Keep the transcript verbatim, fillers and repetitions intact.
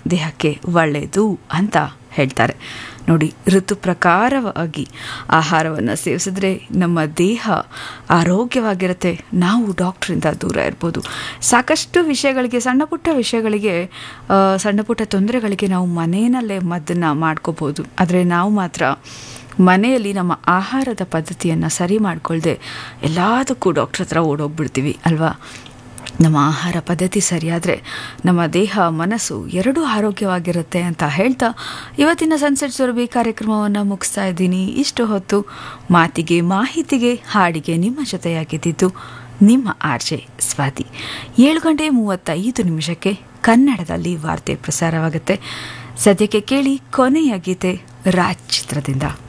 ದೇಹಕ್ಕೆ ಒಳ್ಳೆಯದು ಅಂತ ಹೇಳ್ತಾರೆ. ನೋಡಿ, ಋತು ಪ್ರಕಾರವಾಗಿ ಆಹಾರವನ್ನು ಸೇವಿಸಿದ್ರೆ ನಮ್ಮ ದೇಹ ಆರೋಗ್ಯವಾಗಿರುತ್ತೆ. ನಾವು ಡಾಕ್ಟ್ರಿಂದ ದೂರ ಇರ್ಬೋದು. ಸಾಕಷ್ಟು ವಿಷಯಗಳಿಗೆ, ಸಣ್ಣ ಪುಟ್ಟ ವಿಷಯಗಳಿಗೆ, ಸಣ್ಣ ಪುಟ್ಟ ತೊಂದರೆಗಳಿಗೆ ನಾವು ಮನೆಯಲ್ಲೇ ಮದ್ದನ್ನು ಮಾಡ್ಕೋಬೋದು. ಆದರೆ ನಾವು ಮಾತ್ರ ಮನೆಯಲ್ಲಿ ನಮ್ಮ ಆಹಾರದ ಪದ್ಧತಿಯನ್ನು ಸರಿ ಮಾಡಿಕೊಳ್ಳದೆ ಎಲ್ಲದಕ್ಕೂ ಡಾಕ್ಟ್ರ್ ಹತ್ರ ಓಡೋಗ್ಬಿಡ್ತೀವಿ ಅಲ್ವಾ. ನಮ್ಮ ಆಹಾರ ಪದ್ಧತಿ ಸರಿಯಾದರೆ ನಮ್ಮ ದೇಹ ಮನಸ್ಸು ಎರಡೂ ಆರೋಗ್ಯವಾಗಿರುತ್ತೆ ಅಂತ ಹೇಳ್ತಾ ಇವತ್ತಿನ ಸನ್ಸೆಟ್ ಸುರಭಿ ಕಾರ್ಯಕ್ರಮವನ್ನು ಮುಗಿಸ್ತಾ ಇದ್ದೀನಿ. ಇಷ್ಟು ಹೊತ್ತು ಮಾತಿಗೆ ಮಾಹಿತಿಗೆ ಹಾಡಿಗೆ ನಿಮ್ಮ ಜೊತೆಯಾಗಿದ್ದಿದ್ದು ನಿಮ್ಮ ಆರ್ ಜೆ ಸ್ವಾತಿ. ಏಳು ಗಂಟೆ ಮೂವತ್ತೈದು ನಿಮಿಷಕ್ಕೆ ಕನ್ನಡದಲ್ಲಿ ವಾರ್ತೆ ಪ್ರಸಾರವಾಗುತ್ತೆ. ಸದ್ಯಕ್ಕೆ ಕೇಳಿ ಕೊನೆಯ ಗೀತೆ ರಾಜ್ ಚಿತ್ರದಿಂದ.